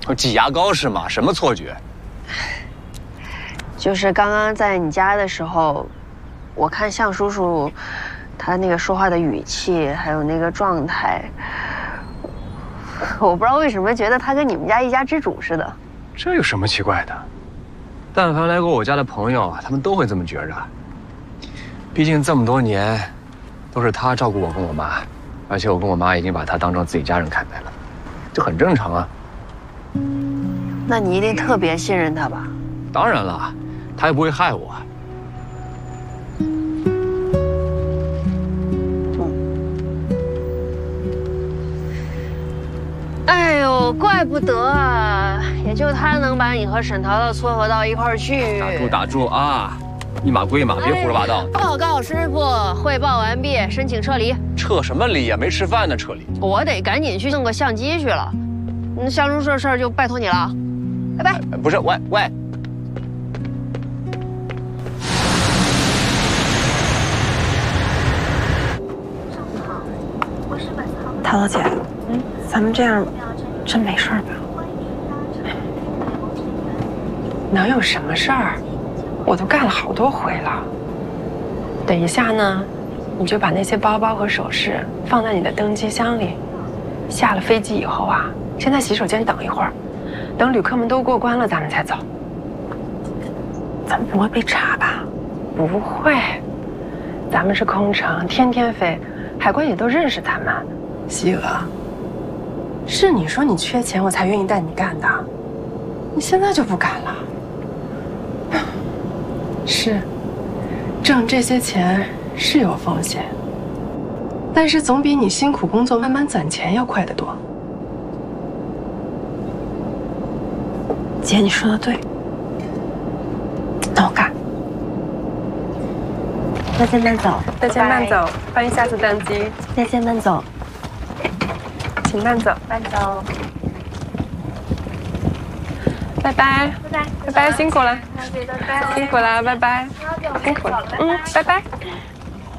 挤牙膏是吗？什么错觉？ 就是刚刚在你家的时候，我看向叔叔，他那个说话的语气，还有那个状态，我不知道为什么觉得他跟你们家一家之主似的。 这有什么奇怪的？但凡来过我家的朋友，他们都会这么觉着。毕竟这么多年，都是他照顾我跟我妈，而且我跟我妈已经把他当成自己家人看待了，这很正常啊。 那你一定特别信任他吧？ 当然了，他又不会害我。 哎呦，怪不得啊，也就他能把你和沈淘淘撮合到一块儿去。 打住啊！一码归一码，别胡说八道。 报告师傅，汇报完毕，申请撤离。 撤什么离呀？没吃饭呢，撤离。 我得赶紧去弄个相机去了。向叔这事儿就拜托你了，拜拜。 不是，喂。 淘淘姐，咱们这样真没事吧？ 能有什么事儿？我都干了好多回了。等一下呢，你就把那些包包和首饰放在你的登机箱里。下了飞机以后啊，先在洗手间等一会儿，等旅客们都过关了，咱们才走。 咱们不会被查吧？ 不会，咱们是空乘，天天飞，海关也都认识咱们。希娥，是你说你缺钱，我才愿意带你干的，你现在就不敢了？是，挣这些钱是有风险，但是总比你辛苦工作慢慢攒钱要快得多。 姐，你说的对，那我干。再见慢走， 再见慢走，欢迎下次登机。 再见慢走， 请慢走， 慢走。 拜拜，拜拜，辛苦了，辛苦了，拜拜，辛苦了，拜拜。